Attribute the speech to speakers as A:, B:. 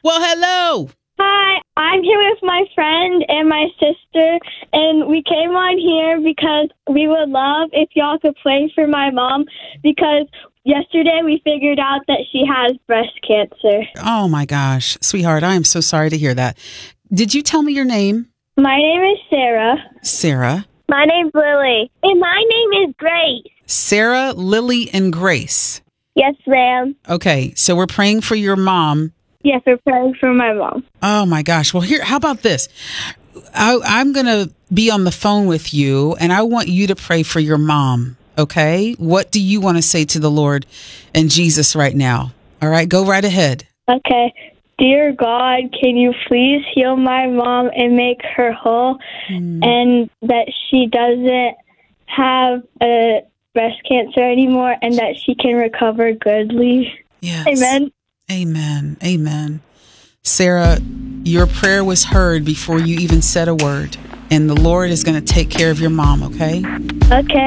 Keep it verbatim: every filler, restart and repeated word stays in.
A: Well, hello.
B: Hi, I'm here with my friend and my sister, and we came on here because we would love if y'all could pray for my mom because yesterday we figured out that she has breast cancer.
A: Oh, my gosh. Sweetheart, I am so sorry to hear that. Did you tell me your name?
B: My name is Sarah.
A: Sarah.
B: My name's Lily. And my name is Grace.
A: Sarah, Lily, and Grace.
B: Yes, ma'am.
A: Okay, so we're praying for your mom.
B: Yes, we're praying for my mom.
A: Oh, my gosh. Well, here, how about this? I, I'm going to be on the phone with you, and I want you to pray for your mom, okay? What do you want to say to the Lord and Jesus right now? All right, go right ahead.
B: Okay. Dear God, can you please heal my mom and make her whole, mm. and that she doesn't have a breast cancer anymore and that she can recover goodly?
A: Yes.
B: Amen.
A: Amen. Amen. Sarah, your prayer was heard before you even said a word, and the Lord is going to take care of your mom, okay?
B: Okay.